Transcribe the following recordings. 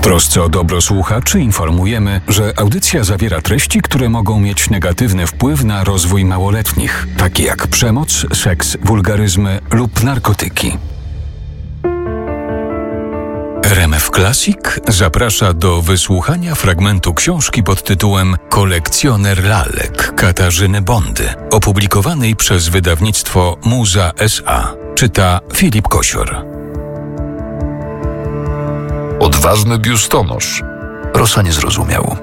trosce o dobro słuchaczy informujemy, że audycja zawiera treści, które mogą mieć negatywny wpływ na rozwój małoletnich, takie jak przemoc, seks, wulgaryzmy lub narkotyki. RMF Classic zaprasza do wysłuchania fragmentu książki pod tytułem Kolekcjoner lalek Katarzyny Bondy, opublikowanej przez wydawnictwo Muza S.A. Czyta Filip Kosior. Odważny biustonosz. Rosa nie zrozumiał.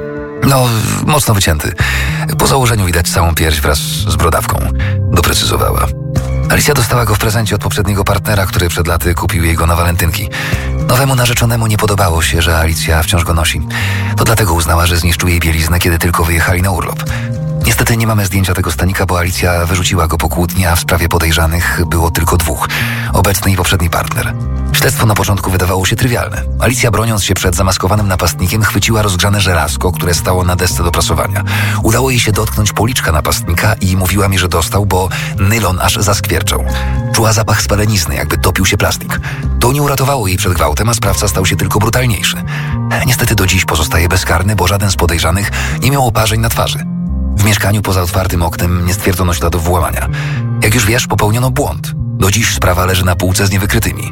Mocno wycięty. Po założeniu widać całą pierś wraz z brodawką. Doprecyzowała. Alicja dostała go w prezencie od poprzedniego partnera, który przed laty kupił jej go na walentynki. Nowemu narzeczonemu nie podobało się, że Alicja wciąż go nosi. To dlatego uznała, że zniszczył jej bieliznę, kiedy tylko wyjechali na urlop. Niestety nie mamy zdjęcia tego stanika, bo Alicja wyrzuciła go po kłótni, a w sprawie podejrzanych było tylko dwóch. Obecny i poprzedni partner. Śledztwo na początku wydawało się trywialne. Alicja, broniąc się przed zamaskowanym napastnikiem, chwyciła rozgrzane żelazko, które stało na desce do prasowania. Udało jej się dotknąć policzka napastnika i mówiła mi, że dostał, bo nylon aż zaskwierczał. Czuła zapach spalenizny, jakby topił się plastik. To nie uratowało jej przed gwałtem, a sprawca stał się tylko brutalniejszy. Niestety do dziś pozostaje bezkarny, bo żaden z podejrzanych nie miał oparzeń na twarzy. W mieszkaniu poza otwartym oknem nie stwierdzono śladów włamania. Jak już wiesz, popełniono błąd. Do dziś sprawa leży na półce z niewykrytymi.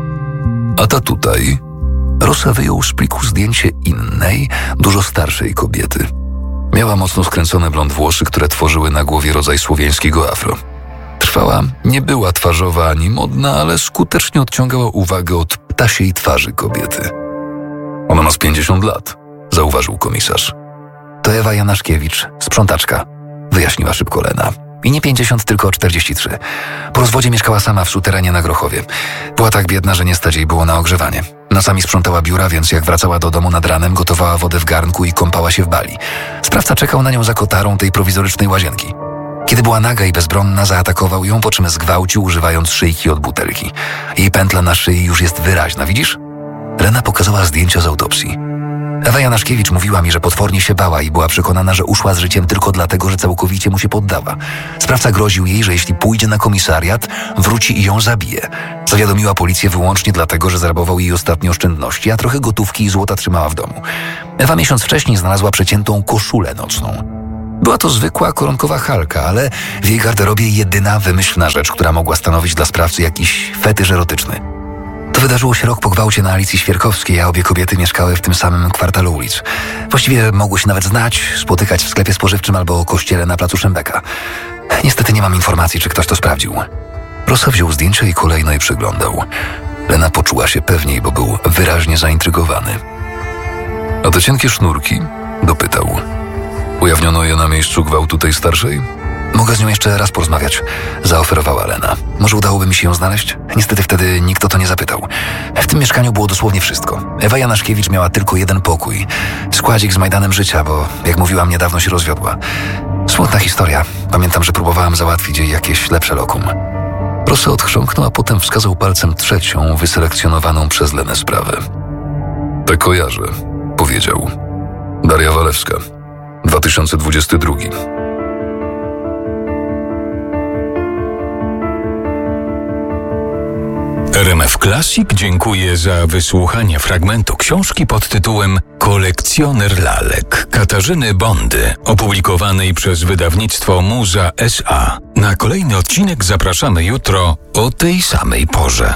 A ta tutaj? Rosa wyjął z pliku zdjęcie innej, dużo starszej kobiety. Miała mocno skręcone blond włosy, które tworzyły na głowie rodzaj słowiańskiego afro. Trwała, nie była twarzowa ani modna, ale skutecznie odciągała uwagę od ptasiej twarzy kobiety. Ona ma z 50 lat, zauważył komisarz. To Ewa Janaszkiewicz, sprzątaczka, wyjaśniła szybko Lena. I nie 50, tylko 43. Po rozwodzie mieszkała sama w suterenie na Grochowie. Była tak biedna, że nie stać jej było na ogrzewanie. Nocami sprzątała biura, więc jak wracała do domu nad ranem, gotowała wodę w garnku i kąpała się w bali. Sprawca czekał na nią za kotarą tej prowizorycznej łazienki. Kiedy była naga i bezbronna, zaatakował ją, po czym zgwałcił, używając szyjki od butelki. Jej pętla na szyi już jest wyraźna, widzisz? Lena pokazała zdjęcia z autopsji. Ewa Janaszkiewicz mówiła mi, że potwornie się bała i była przekonana, że uszła z życiem tylko dlatego, że całkowicie mu się poddała. Sprawca groził jej, że jeśli pójdzie na komisariat, wróci i ją zabije. Zawiadomiła policję wyłącznie dlatego, że zarabował jej ostatnie oszczędności, a trochę gotówki i złota trzymała w domu. Ewa miesiąc wcześniej znalazła przeciętą koszulę nocną. Była to zwykła koronkowa halka, ale w jej garderobie jedyna wymyślna rzecz, która mogła stanowić dla sprawcy jakiś fetysz erotyczny. To wydarzyło się rok po gwałcie na Alicji Świerkowskiej, a obie kobiety mieszkały w tym samym kwartale ulic. Właściwie mogły się nawet znać, spotykać w sklepie spożywczym albo kościele na placu Szembeka. Niestety nie mam informacji, czy ktoś to sprawdził. Rosa wziął zdjęcia i kolejno je przyglądał. Lena poczuła się pewniej, bo był wyraźnie zaintrygowany. A te cienkie sznurki? Dopytał. Ujawniono je na miejscu gwałtu tej starszej? Mogę z nią jeszcze raz porozmawiać, zaoferowała Lena. Może udałoby mi się ją znaleźć? Niestety wtedy nikt o to nie zapytał. W tym mieszkaniu było dosłownie wszystko. Ewa Janaszkiewicz miała tylko jeden pokój. Składzik z majdanem życia, bo jak mówiłam, niedawno się rozwiodła. Smutna historia. Pamiętam, że próbowałam załatwić jej jakieś lepsze lokum. Rosa odchrząknął, a potem wskazał palcem trzecią, wyselekcjonowaną przez Lenę sprawę. Te kojarzę, powiedział. Daria Walewska, 2022. RMF Classic dziękuję za wysłuchanie fragmentu książki pod tytułem Kolekcjoner lalek Katarzyny Bondy, opublikowanej przez wydawnictwo Muza S.A. Na kolejny odcinek zapraszamy jutro o tej samej porze.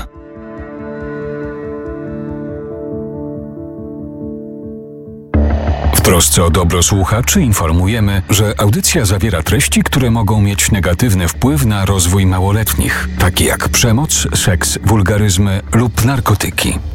W trosce o dobro słuchaczy informujemy, że audycja zawiera treści, które mogą mieć negatywny wpływ na rozwój małoletnich, takie jak przemoc, seks, wulgaryzmy lub narkotyki.